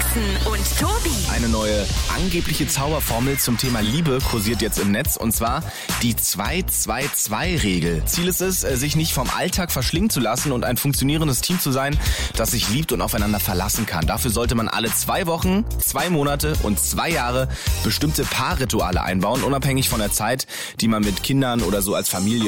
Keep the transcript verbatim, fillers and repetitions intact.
Carsten und Tobi. Eine neue angebliche Zauberformel zum Thema Liebe kursiert jetzt im Netz, und zwar die zwei zwei zwei Regel. Ziel ist es, sich nicht vom Alltag verschlingen zu lassen und ein funktionierendes Team zu sein, das sich liebt und aufeinander verlassen kann. Dafür sollte man alle zwei Wochen, zwei Monate und zwei Jahre bestimmte Paarrituale einbauen, unabhängig von der Zeit, die man mit Kindern oder so als Familie